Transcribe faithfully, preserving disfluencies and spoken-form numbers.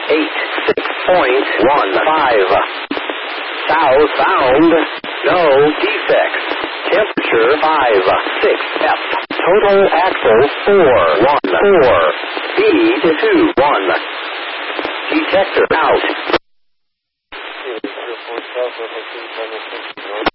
eight six point one five. South bound, no defects. Temperature five six F. Total axle four one four. Speed two one. Detector out.